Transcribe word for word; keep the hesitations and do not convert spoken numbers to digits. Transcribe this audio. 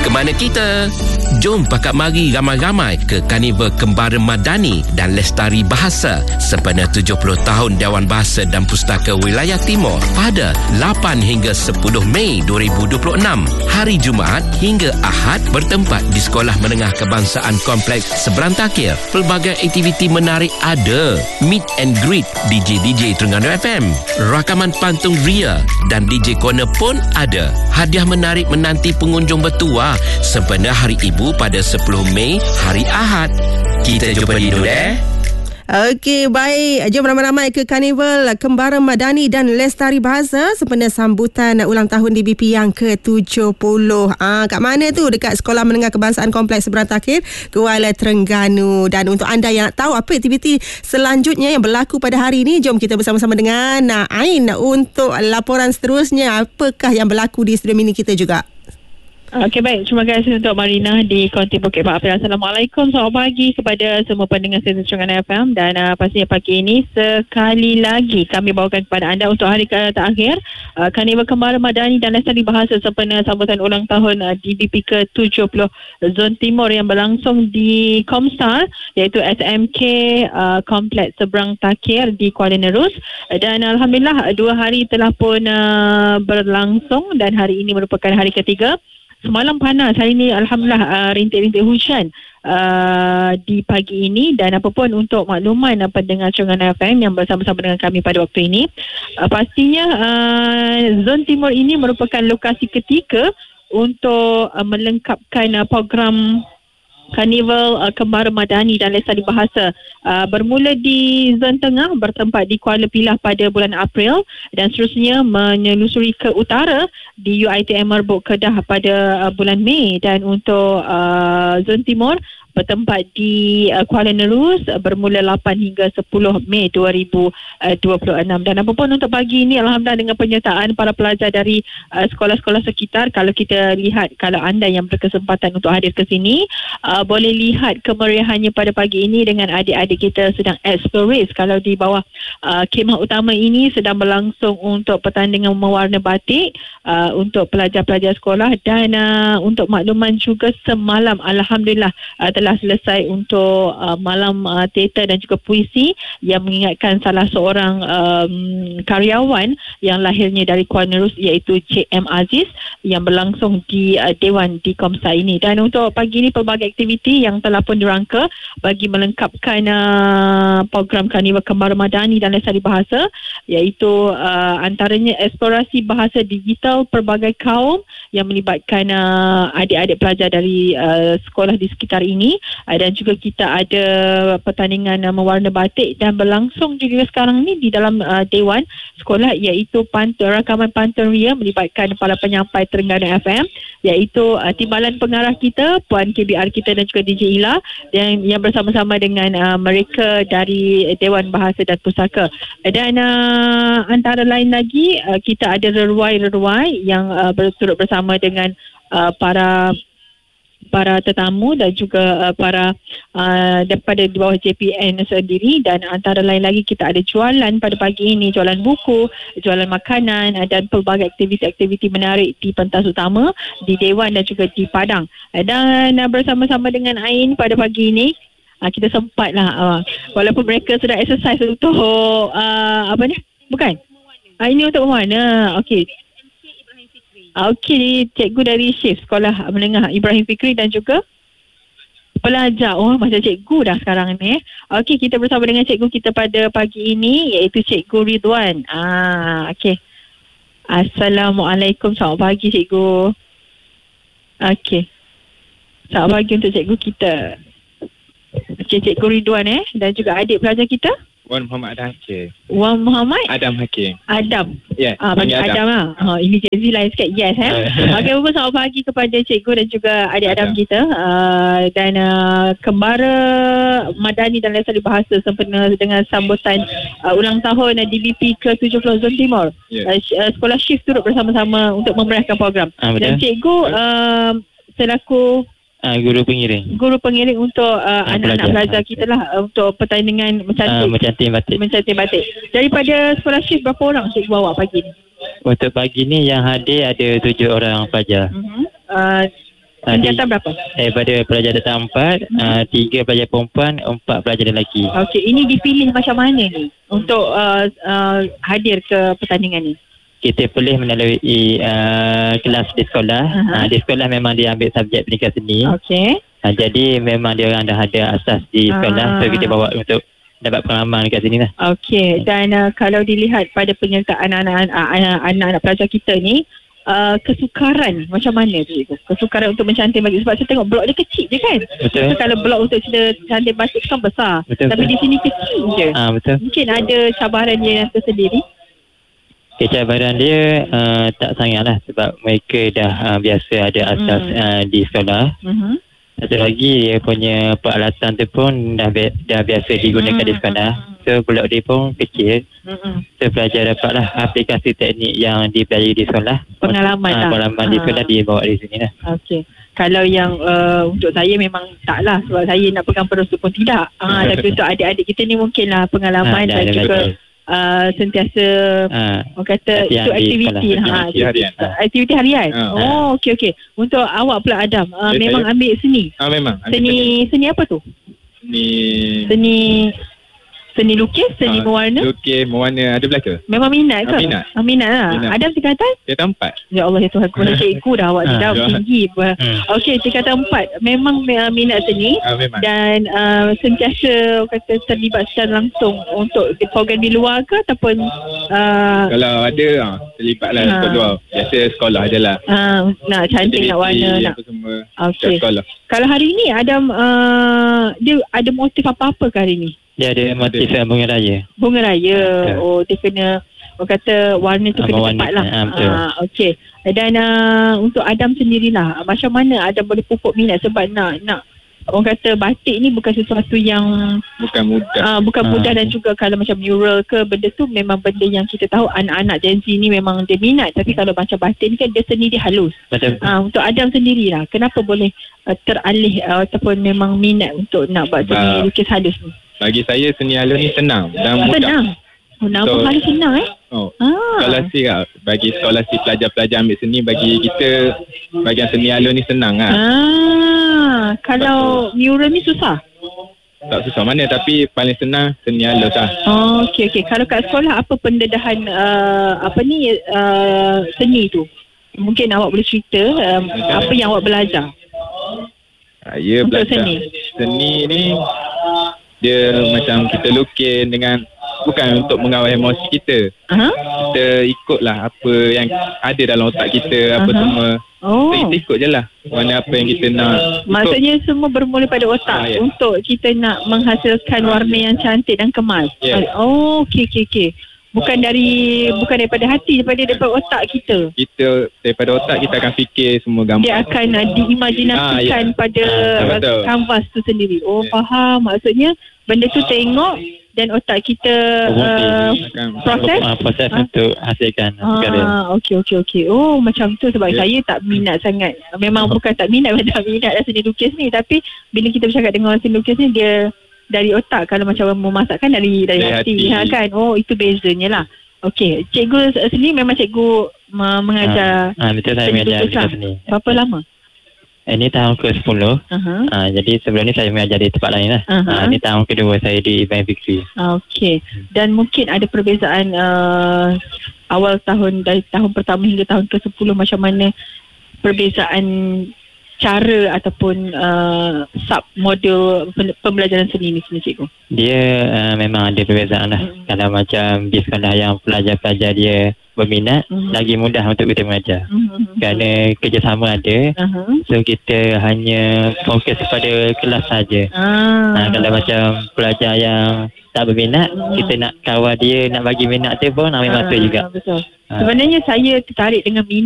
Ke mana kita? Jom pakat mari ramai-ramai ke Karnival Kembara Madani dan Lestari Bahasa sempena tujuh puluh tahun Dewan Bahasa dan Pustaka Wilayah Timur pada lapan hingga sepuluh Mei dua ribu dua puluh enam. Hari Jumaat hingga Ahad bertempat di Sekolah Menengah Kebangsaan Kompleks Seberantakir. Pelbagai aktiviti menarik ada. Meet and greet D J D J Terengganu F M, rakaman pantun ria dan D J Corner pun ada. Hadiah menarik menanti pengunjung bertuah sempena Hari Ibu pada sepuluh Mei hari Ahad. Kita jumpa di Nur eh. Okey, baik. Jom ramai-ramai ke Karnival Kembara Madani dan Lestari Bahasa sempena sambutan ulang tahun D B P yang ke tujuh puluh. Ah, kat mana tu? Dekat Sekolah Menengah Kebangsaan Kompleks Seberantakir, Kuala Terengganu. Dan untuk anda yang nak tahu apa aktiviti selanjutnya yang berlaku pada hari ini, jom kita bersama-sama dengan Ain untuk laporan seterusnya. Apakah yang berlaku di studio mini kita juga? Okey, baik. Terima kasih untuk Marina di Konti Bukit Pak. Assalamualaikum. Selamat pagi kepada semua pendengar stesen Terengganu F M. Dan uh, pastinya pagi ini sekali lagi kami bawakan kepada anda untuk hari terakhir uh, Karnival Kembara Madani dan Lestari Bahasa sempena sambutan ulang tahun uh, D B P ke tujuh puluh Zon Timur yang berlangsung di Comstar, iaitu S M K uh, Kompleks Seberantakir di Kuala Nerus. Dan Alhamdulillah dua hari telah pun uh, berlangsung dan hari ini merupakan hari ketiga. Semalam panas, hari ini Alhamdulillah uh, rintik-rintik hujan uh, di pagi ini. Dan apapun untuk makluman uh, pendengar Terengganu F M yang bersama-sama dengan kami pada waktu ini, uh, pastinya uh, Zon Timur ini merupakan lokasi ketiga untuk uh, melengkapkan uh, program Karnival uh, Kembara Madani dan Lestari Bahasa. Uh, bermula di Zon Tengah, bertempat di Kuala Pilah pada bulan April dan seterusnya menyelusuri ke utara di U I T M Merbuk Kedah pada uh, bulan Mei. Dan untuk uh, Zon Timur bertempat di uh, Kuala Nerus uh, bermula lapan hingga sepuluh Mei dua ribu dua puluh enam. Dan apapun untuk pagi ini, Alhamdulillah dengan penyertaan para pelajar dari uh, sekolah-sekolah sekitar, kalau kita lihat, kalau anda yang berkesempatan untuk hadir ke sini, uh, boleh lihat kemeriahannya pada pagi ini dengan adik-adik kita sedang explore. Kalau di bawah uh, khemah utama ini sedang berlangsung untuk pertandingan mewarna batik uh, untuk pelajar-pelajar sekolah. Dan uh, untuk makluman juga, semalam Alhamdulillah uh, telah selesai untuk uh, malam uh, teater dan juga puisi yang mengingatkan salah seorang um, karyawan yang lahirnya dari Kuala Nerus, iaitu Cik M Aziz, yang berlangsung di uh, Dewan di Komstar ini. Dan untuk pagi ini pelbagai aktiviti yang telah pun dirangka bagi melengkapkan uh, program Karnival Kembara Madani dan Lestari Bahasa, iaitu uh, antaranya eksplorasi bahasa digital pelbagai kaum yang melibatkan uh, adik-adik pelajar dari uh, sekolah di sekitar ini. Dan juga kita ada pertandingan uh, mewarna batik dan berlangsung juga sekarang ni di dalam uh, Dewan sekolah, iaitu pantun, rakaman pantun ria melibatkan para penyampai Terengganu F M, iaitu uh, timbalan pengarah kita, Puan K B R kita dan juga D J Ila, dan yang bersama-sama dengan uh, mereka dari Dewan Bahasa dan Pustaka. Dan uh, antara lain lagi uh, kita ada reruai-reruai yang uh, berturut bersama dengan uh, para para tetamu dan juga uh, para uh, daripada di bawah J P N sendiri. Dan antara lain lagi kita ada jualan pada pagi ini, jualan buku, jualan makanan uh, dan pelbagai aktiviti-aktiviti menarik di pentas utama, di Dewan dan juga di Padang. Uh, dan uh, bersama-sama dengan Ain pada pagi ini, uh, kita sempat lah uh, walaupun mereka sudah exercise untuk uh, apa ni? Bukan? Uh, ini untuk mana? Okey. Okey, cikgu dari Shift Sekolah Menengah Ibrahim Fikri dan juga pelajar. Oh, macam cikgu dah sekarang ni. Okey, kita bersama dengan cikgu kita pada pagi ini, iaitu Cikgu Ridwan. Ah, okey. Assalamualaikum. Selamat pagi, cikgu. Okey. Selamat pagi untuk cikgu kita. Okey, Cikgu Ridwan eh dan juga adik pelajar kita. Wan Muhammad Adam Hakim. Wan Muhammad Adam Hakim. Adam. Ya. Yeah, ah, panggil Adam, Adam lah. Ha, ini J Z lain sikit. Yes eh. Okey, apa selamat pagi kepada cikgu dan juga adik Adam, Adam kita. Uh, dan uh, Kembara Madani dan Lestari Bahasa sempena dengan sambutan uh, ulang tahun uh, D B P ke tujuh puluh Zon Timur. Yeah. Uh, sekolah Shift turut bersama-sama untuk memeriahkan program. Ah, dan cikgu uh, selaku Uh, guru pengiring. Guru pengiring untuk uh, uh, anak-anak pelajar kita lah, uh, untuk pertandingan mencantik, uh, mencantik batik. Mencantik batik. Daripada sekolah Shift, berapa orang cikgu bawa pagi ni? Untuk pagi ni yang hadir ada tujuh orang pelajar. Uh-huh. Uh, Ah, Tingkatan berapa? Daripada pelajar datang empat, uh, tiga pelajar perempuan, empat pelajar lelaki. Okey, ini dipilih macam mana ni untuk uh, uh, hadir ke pertandingan ni? Kita pilih melalui uh, kelas di sekolah. Aha. Uh, di sekolah memang dia ambil subjek pendidikan seni. Okey. Uh, jadi memang dia orang dah ada asas di sekolah. Ah. So kita bawa untuk dapat pengalaman kat sini lah. Okey, dan uh, kalau dilihat pada penyertaan anak-anak uh, anak-anak pelajar kita ni, uh, kesukaran macam mana tu? Cikgu? Kesukaran untuk mencantik batik, sebab saya tengok blok dia kecil je kan. Betul. So, kalau blok untuk kita cantik batik kan besar. Betul, Tapi betul. di sini kecil je. Ah, betul. Mungkin ada cabaran dia yang tersendiri. Kecabaran dia uh, tak sangat lah sebab mereka dah uh, biasa ada asas Hmm. uh, di sekolah. Mhm. Satu lagi dia punya peralatan tu pun dah bi- dah biasa digunakan Hmm. di sekolah. So blok dia pun kecil. Mhm. So pelajar dapatlah aplikasi teknik yang dipelajari di sekolah. Pengalaman Ah, lah. Pengalaman di Ah. sekolah dia bawa di sini lah. Okey. Kalau yang uh, untuk saya memang taklah, sebab saya nak pegang perus tu pun tidak. Ah, tapi untuk adik-adik kita ni mungkinlah pengalaman Ah, dah dan ada juga betul. uh, sentiasa Ah, orang kata latihan itu di aktiviti sekolah. lah. Ha, Aktiviti harian. Aktiviti harian. Ah. Oh, okey okey. Untuk awak pula Adam, uh, Ya, memang saya- ambil seni. Ah memang. ambil Seni seni apa tu? Ni Seni seni lukis, seni Ah, mewarna. lukis, mewarna ada belaka. Memang minat ke? Ah, minat. Ah, minat lah. Minat. Adam tingkatan? Dia tempat. Ya Allah, ya Tuhan, aku cikgu dah awak ni Ah, dah ya. tinggi. Hmm. Okey, tingkatan empat. Memang uh, minat seni. Ah memang. Dan uh, sentiasa kata terlibat secara langsung untuk program di luar ke ataupun uh, Kalau ada ah, terlibatlah Ah. sekolah luar. Biasa sekolah je lah. uh, nak cantik, nak warna, Aktiviti nak. apa semua Okey. kat sekolah. Kalau hari ni Adam uh, dia ada motif apa-apa ke hari ni? Dia ada motif uh, bunga raya. Bunga raya. Betul. Oh, dia kena orang kata warna tu Ah, kena warna, tepat lah. ah, betul. Ah, okey. Dan uh, untuk Adam sendirilah, macam mana Adam boleh pupuk minat, sebab nak nak orang kata batik ni bukan sesuatu yang Bukan mudah. uh, bukan Ah. mudah, dan juga kalau macam mural ke, benda tu memang benda yang kita tahu anak-anak Gen Z ni memang dia minat. Tapi kalau macam batik ni kan dia seni dia halus. Betul. Uh, untuk Adam sendirilah, kenapa boleh uh, teralih uh, ataupun memang minat untuk nak buat seni Sebab- lukis halus ni? Bagi saya seni halus ni senang dan mudah. Senang. Oh, nama So- halus senang eh? Oh. Ah. Scholarship lah. Bagi scholarship pelajar-pelajar ambil seni, bagi kita bagian seni halus ni senang lah. Ah, kalau mural ni susah. Tak susah mana, tapi paling senang seni halus lah. Oh, okey okey. Kalau kat sekolah apa pendedahan uh, apa ni uh, seni tu? Mungkin awak boleh cerita um, apa yang awak belajar. Saya Untuk belajar seni. seni ni dia macam kita lukis dengan, bukan untuk mengawal emosi kita. Ha? Kita ikutlah apa yang ada dalam otak kita, apa Aha. semua. Oh. So, kita ikut je lah warna apa yang kita nak. Maksudnya semua bermula pada otak Ah, ya. untuk kita nak menghasilkan warna yang cantik dan kemas. Ya. Oh, okey okey okey. Bukan dari bukan daripada hati, daripada daripada otak kita. Kita daripada otak kita akan fikir semua gambar. Dia akan uh, diimajinasikan Ah, ya. pada Ah, uh, betul. kanvas tu sendiri. Oh, Ya. faham. Maksudnya benda tu tengok dan otak kita uh, akan proses. Uh, proses Ah. untuk hasilkan karya. Ah, okey okey okey. Oh, macam tu sebab Ya. saya tak minat sangat. Memang Oh. bukan tak minat, tak minat lah seni lukis ni, tapi bila kita bercakap dengan orang seni lukis ni, dia dari otak. Kalau macam orang memasak kan dari dari, Dari hati, hati. ha, kan. Oh, itu bezanya lah. Okey, cikgu seni memang cikgu uh, mengajar Ah, betul, saya seni mengajar lukis dekat lah. sini. Berapa lama? Ini tahun ke sepuluh. Aha. Ah, jadi sebelum ni saya mengajar di tempat lain lah. Aha. Ah, ini tahun kedua saya di Event Victory. Okey. Dan mungkin ada perbezaan uh, awal tahun dari tahun pertama hingga tahun ke sepuluh, macam mana perbezaan cara ataupun uh, sub model pen- pembelajaran seni ni sebenarnya cikgu? Dia uh, memang ada perbezaan lah. Hmm. Kalau macam di sekolah yang pelajar-pelajar dia berminat, Hmm. lagi mudah untuk kita mengajar. Mm-hmm. Kerana kerjasama ada. Aha. So kita hanya fokus pada kelas saja. Ah. Ha, kalau macam pelajar yang tak berminat, Hmm. kita nak kawal dia, nak bagi minat dia pun ambil masa Ah, juga. Betul. Ah. Sebenarnya saya tertarik dengan minat